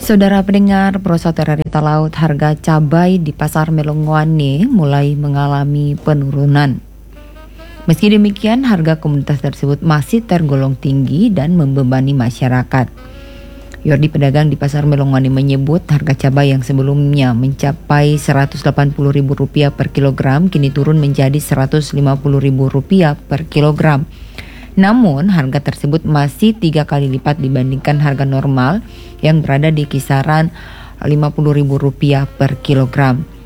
Saudara pendengar, Prosotere Rita Laut, harga cabai di Pasar Melongoane mulai mengalami penurunan. Meski demikian, harga komoditas tersebut masih tergolong tinggi dan membebani masyarakat. Yordi, pedagang di Pasar Melongoane, menyebut harga cabai yang sebelumnya mencapai Rp180.000 per kilogram kini turun menjadi Rp150.000 per kilogram. Namun harga tersebut masih 3 kali lipat dibandingkan harga normal yang berada di kisaran Rp50.000 per kilogram.